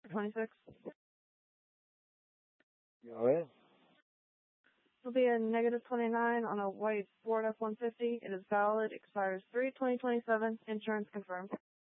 26. Go ahead. It'll be a negative 29 on a white Ford F-150. It is valid. Expires 3/2027. Insurance confirmed.